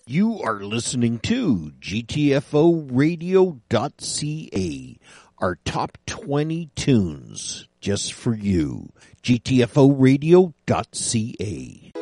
You are listening to GTFOradio.ca, our top 20 tunes just for you. GTFOradio.ca.